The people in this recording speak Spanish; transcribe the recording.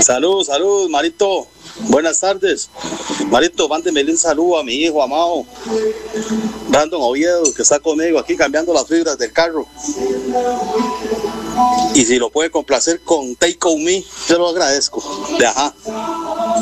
Salud, salud, Marito. Buenas tardes. Marito, mándeme un saludo a mi hijo amado, Brandon Oviedo, que está conmigo aquí cambiando las fibras del carro. Y si lo puede complacer con Take On Me, se lo agradezco. De ajá.